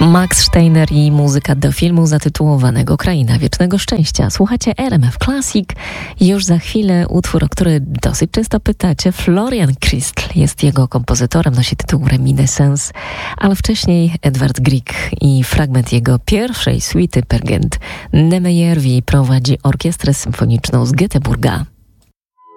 Max Steiner i muzyka do filmu zatytułowanego Kraina Wiecznego Szczęścia. Słuchacie RMF Classic. Już za chwilę utwór, o który dosyć często pytacie. Florian Christl jest jego kompozytorem, nosi tytuł Reminiscence, ale wcześniej Edvard Grieg i fragment jego pierwszej suity Per Gent. Nemejärvi prowadzi orkiestrę symfoniczną z Göteborga.